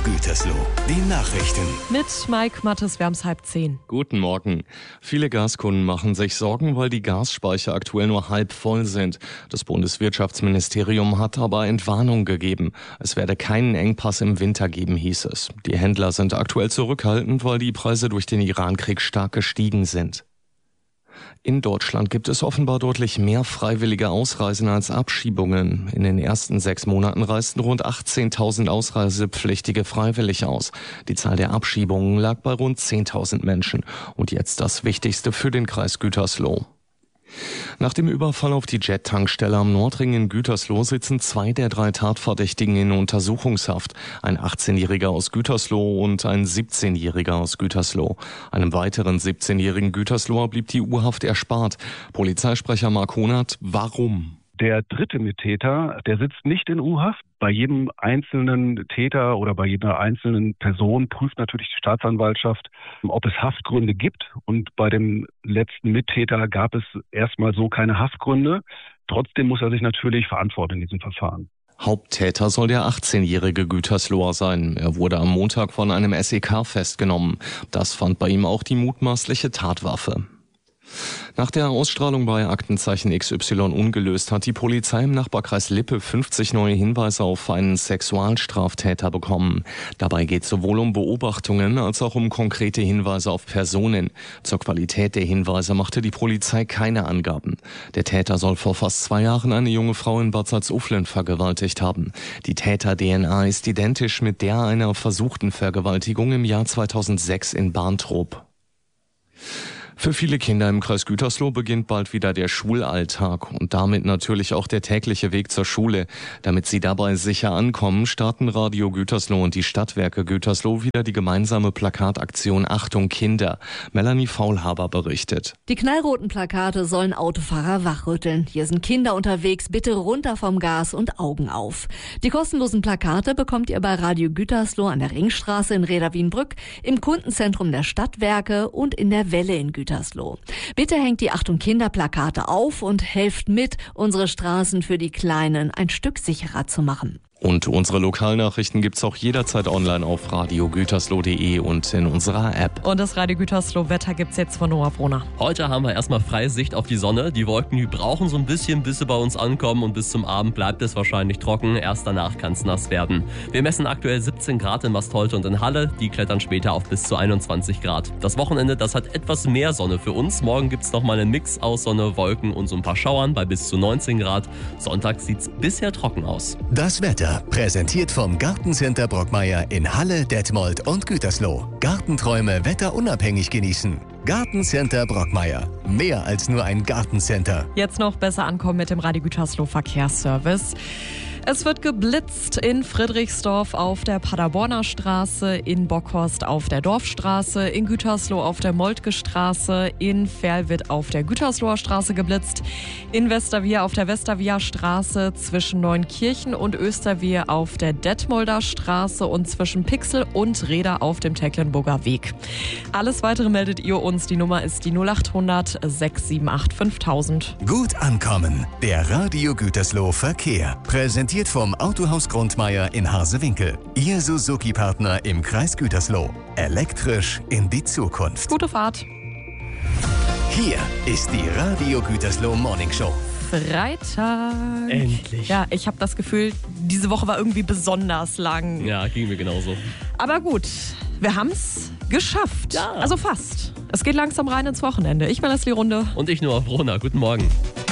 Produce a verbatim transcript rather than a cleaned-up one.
Gütersloh, die Nachrichten. Mit Mike Mattes, wir haben es halb zehn. Guten Morgen. Viele Gaskunden machen sich Sorgen, weil die Gasspeicher aktuell nur halb voll sind. Das Bundeswirtschaftsministerium hat aber Entwarnung gegeben. Es werde keinen Engpass im Winter geben, hieß es. Die Händler sind aktuell zurückhaltend, weil die Preise durch den Irankrieg stark gestiegen sind. In Deutschland gibt es offenbar deutlich mehr freiwillige Ausreisen als Abschiebungen. In den ersten sechs Monaten reisten rund achtzehntausend Ausreisepflichtige freiwillig aus. Die Zahl der Abschiebungen lag bei rund zehntausend Menschen. Und jetzt das Wichtigste für den Kreis Gütersloh. Nach dem Überfall auf die Jet-Tankstelle am Nordring in Gütersloh sitzen zwei der drei Tatverdächtigen in Untersuchungshaft. Ein achtzehnjähriger aus Gütersloh und ein siebzehnjähriger aus Gütersloh. Einem weiteren siebzehnjährigen Gütersloher blieb die U-Haft erspart. Polizeisprecher Mark Honert, warum? Der dritte Mittäter, der sitzt nicht in U-Haft. Bei jedem einzelnen Täter oder bei jeder einzelnen Person prüft natürlich die Staatsanwaltschaft, ob es Haftgründe gibt. Und bei dem letzten Mittäter gab es erstmal so keine Haftgründe. Trotzdem muss er sich natürlich verantworten in diesem Verfahren. Haupttäter soll der achtzehnjährige Gütersloher sein. Er wurde am Montag von einem S E K festgenommen. Das fand bei ihm auch die mutmaßliche Tatwaffe. Nach der Ausstrahlung bei Aktenzeichen X Y ungelöst hat die Polizei im Nachbarkreis Lippe fünfzig neue Hinweise auf einen Sexualstraftäter bekommen. Dabei geht es sowohl um Beobachtungen als auch um konkrete Hinweise auf Personen. Zur Qualität der Hinweise machte die Polizei keine Angaben. Der Täter soll vor fast zwei Jahren eine junge Frau in Bad Salzuflen vergewaltigt haben. Die Täter-D N A ist identisch mit der einer versuchten Vergewaltigung im Jahr zweitausendsechs in Barntrup. Für viele Kinder im Kreis Gütersloh beginnt bald wieder der Schulalltag und damit natürlich auch der tägliche Weg zur Schule. Damit sie dabei sicher ankommen, starten Radio Gütersloh und die Stadtwerke Gütersloh wieder die gemeinsame Plakataktion Achtung Kinder. Melanie Faulhaber berichtet. Die knallroten Plakate sollen Autofahrer wachrütteln. Hier sind Kinder unterwegs, bitte runter vom Gas und Augen auf. Die kostenlosen Plakate bekommt ihr bei Radio Gütersloh an der Ringstraße in Reda-Wienbrück, im Kundenzentrum der Stadtwerke und in der Welle in Gütersloh. Gütersloh. Bitte hängt die Achtung Kinder Plakate auf und helft mit, unsere Straßen für die Kleinen ein Stück sicherer zu machen. Und unsere Lokalnachrichten gibt's auch jederzeit online auf radio gütersloh punkt de und in unserer App. Und das Radio Gütersloh Wetter gibt's jetzt von Noah Brunner. Heute haben wir erstmal freie Sicht auf die Sonne. Die Wolken, die brauchen so ein bisschen, bis sie bei uns ankommen, und bis zum Abend bleibt es wahrscheinlich trocken. Erst danach kann's nass werden. Wir messen aktuell siebzehn Grad in Mastholte und in Halle. Die klettern später auf bis zu einundzwanzig Grad. Das Wochenende, das hat etwas mehr Sonne für uns. Morgen gibt's nochmal einen Mix aus Sonne, Wolken und so ein paar Schauern bei bis zu neunzehn Grad. Sonntag sieht's bisher trocken aus. Das Wetter präsentiert vom Gartencenter Brockmeier in Halle, Detmold und Gütersloh. Gartenträume wetterunabhängig genießen. Gartencenter Brockmeier. Mehr als nur ein Gartencenter. Jetzt noch besser ankommen mit dem Radio Gütersloh Verkehrsservice. Es wird geblitzt in Friedrichsdorf auf der Paderborner Straße, in Bockhorst auf der Dorfstraße, in Gütersloh auf der Moltke Straße, in Verl auf der Gütersloher Straße geblitzt, in Westerwier auf der Westerwier Straße, zwischen Neunkirchen und Österwier auf der Detmolder Straße und zwischen Pixel und Reda auf dem Tecklenburger Weg. Alles weitere meldet ihr uns. Die Nummer ist die null acht hundert sechs sieben acht fünftausend. Gut ankommen. Der Radio Gütersloh Verkehr. Präsentiert vom Autohaus Grundmeier in Harsewinkel. Ihr Suzuki-Partner im Kreis Gütersloh. Elektrisch in die Zukunft. Gute Fahrt. Hier ist die Radio Gütersloh Morning Show. Freitag. Endlich. Ja, ich habe das Gefühl, diese Woche war irgendwie besonders lang. Ja, ging mir genauso. Aber gut, wir haben es geschafft. Ja. Also fast. Es geht langsam rein ins Wochenende. Ich bin Leslie Runde. Und ich nur, Brunner. Guten Morgen.